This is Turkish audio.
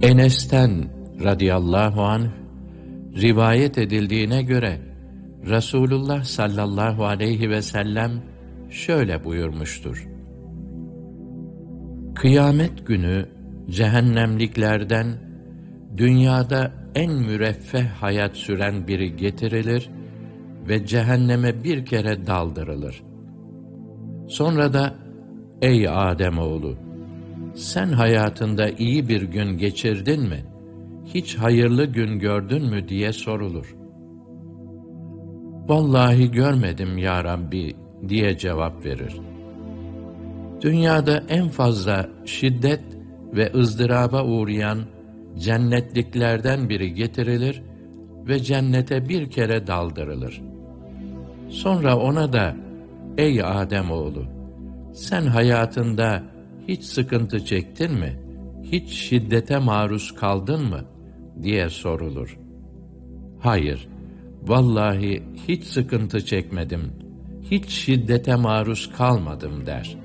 Enes'ten radıyallahu anh rivayet edildiğine göre Resulullah sallallahu aleyhi ve sellem şöyle buyurmuştur: Kıyamet günü cehennemliklerden dünyada en müreffeh hayat süren biri getirilir ve cehenneme bir kere daldırılır. Sonra da ey Ademoğlu, sen hayatında iyi bir gün geçirdin mi? Hiç hayırlı gün gördün mü diye sorulur. Vallahi görmedim ya Rabbi diye cevap verir. Dünyada en fazla şiddet ve ızdıraba uğrayan cennetliklerden biri getirilir ve cennete bir kere daldırılır. Sonra ona da ey Ademoğlu, sen hayatında hiç sıkıntı çektin mi? Hiç şiddete maruz kaldın mı? diye sorulur. Hayır, vallahi hiç sıkıntı çekmedim, hiç şiddete maruz kalmadım der.